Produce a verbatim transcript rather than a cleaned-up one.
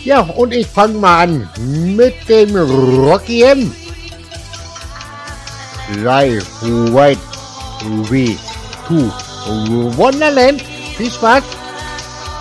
Ja, und ich fange mal an mit dem Rocky M. drei, zwei, to Wonderland. Viel Spaß!